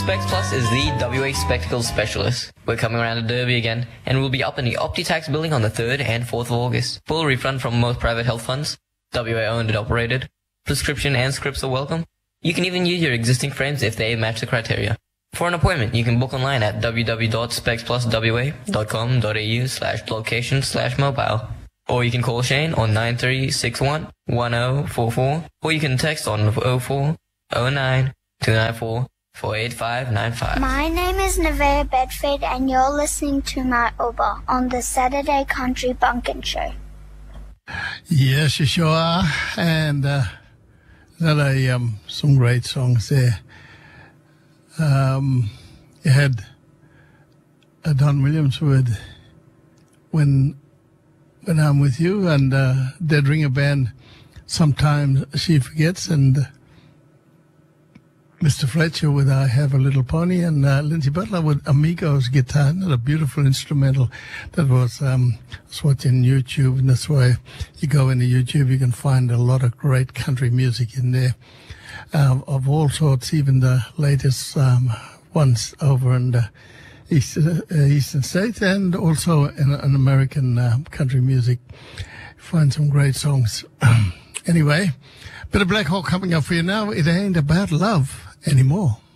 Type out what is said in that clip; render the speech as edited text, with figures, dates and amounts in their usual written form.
Specs Plus is the WA Spectacles specialist. We're coming around to Derby again, and we'll be up in the OptiTax building on the 3rd and 4th of August. Full refund from most private health funds. WA owned and operated. Prescription and scripts are welcome. You can even use your existing frames if they match the criteria. For an appointment, you can book online at www.specspluswa.com.au/location/mobile. Or you can call Shane on 9361-1044, or you can text on 0409-294-48595. My name is Nevaeh Bedford, and you're listening to my Uber on the Saturday Country Bunkin' Show. Yes, you sure are. And some great songs there. You had Don Williams with When I'm With You, and Dead Ringer Band, Sometimes She Forgets, and Mr. Fletcher with I Have a Little Pony, and Lindsay Butler with Amigos guitar. Another beautiful instrumental that was watching YouTube, and that's why you go into YouTube, you can find a lot of great country music in there of all sorts, even the latest ones over in the Eastern States, and also in American country music. Find some great songs. Anyway, bit of Black Hawk coming up for you now. It ain't about love anymore.